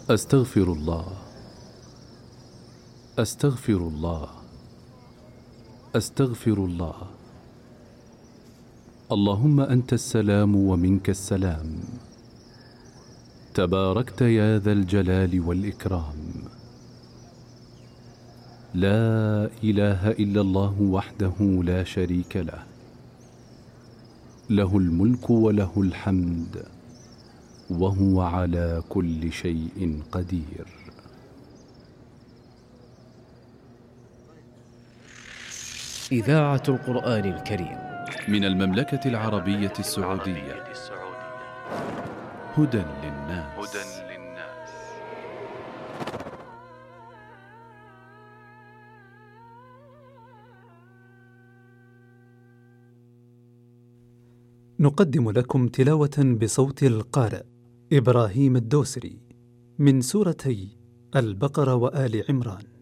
أستغفر الله، أستغفر الله، أستغفر الله. اللهم أنت السلام ومنك السلام، تباركت يا ذا الجلال والإكرام. لا إله إلا الله وحده لا شريك له، له الملك وله الحمد وهو على كل شيء قدير. إذاعة القرآن الكريم من المملكة العربية السعودية. هدى للناس. نقدم لكم تلاوة بصوت القارئ إبراهيم الدوسري من سورتي البقرة وآل عمران.